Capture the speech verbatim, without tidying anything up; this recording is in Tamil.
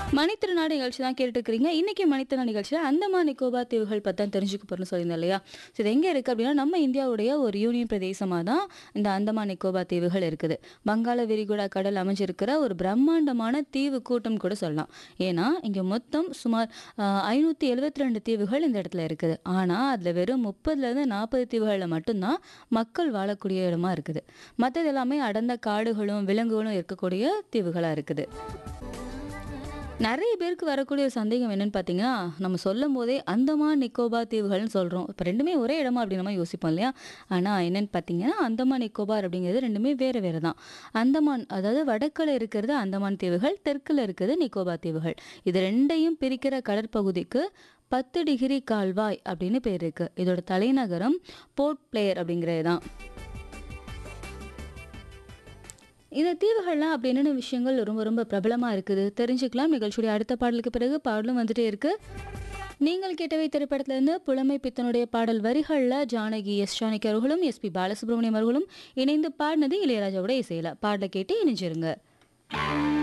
மணித்திருநாடு நிகழ்ச்சி தான் கேட்டுட்டு இருக்கிறீங்க. இன்னைக்கு மணித்திருநாடு நிகழ்ச்சியில் அந்தமான் நிக்கோபார் தீவுகள் பற்றி தான் தெரிஞ்சுக்க போகிறோம்னு சொல்லியிருந்தேன் இல்லையா? ஸோ இது எங்கே இருக்குது அப்படின்னா நம்ம இந்தியாவுடைய ஒரு யூனியன் பிரதேசமாக தான் இந்த அந்தமான் நிக்கோபார் தீவுகள் இருக்குது. வங்காள விரிகுடா கடல் அமைஞ்சிருக்கிற ஒரு பிரம்மாண்டமான தீவு கூட்டம் கூட சொல்லலாம். ஏன்னா இங்கே மொத்தம் சுமார் ஐநூற்றி எழுபத்தி ரெண்டு தீவுகள் இந்த இடத்துல இருக்குது. ஆனால் அதில் வெறும் முப்பதுலேருந்து நாற்பது தீவுகளில் மட்டும்தான் மக்கள் வாழக்கூடிய இடமா இருக்குது. மற்றது எல்லாமே அடர்ந்த காடுகளும் விலங்குகளும் இருக்கக்கூடிய தீவுகளாக இருக்குது. நிறைய பேருக்கு வரக்கூடிய ஒரு சந்தேகம் என்னன்னு பார்த்தீங்கன்னா, நம்ம சொல்லும் போதே அந்தமான் நிக்கோபார் தீவுகள்னு சொல்கிறோம். இப்போ ரெண்டுமே ஒரே இடமா அப்படின்னு நம்ம யோசிப்போம் இல்லையா? ஆனால் என்னன்னு பார்த்தீங்கன்னா, அந்தமான் நிக்கோபார் அப்படிங்கிறது ரெண்டுமே வேறு வேறு தான். அந்தமான் அதாவது வடக்கில் இருக்கிறது அந்தமான் தீவுகள், தெற்கில் இருக்கிறது நிக்கோபார் தீவுகள். இது ரெண்டையும் பிரிக்கிற கடற்பகுதிக்கு பத்து டிகிரி கால்வாய் அப்படின்னு பேர் இருக்கு. இதோட தலைநகரம் போர்ட் பிளேயர் அப்படிங்கிறது தான். இந்த தீவுகள்லாம் அப்படி என்னென்ன விஷயங்கள் ரொம்ப ரொம்ப பிரபலமாக இருக்குது தெரிஞ்சுக்கலாம். நிகழ்ச்சியுடைய அடுத்த பாடலுக்கு பிறகு பாடலும் வந்துட்டே இருக்கு. நீங்கள் கேட்டவை திரைப்படத்திலிருந்து புலமை பித்தனுடைய பாடல் வரிகளில் ஜானகி எஸ் ஜானகி அவர்களும் எஸ்பி பாலசுப்ரமணியம் அவர்களும் இணைந்து பாடினது இளையராஜாவோட இசையில. பாடலை கேட்டு இணைஞ்சிருங்க.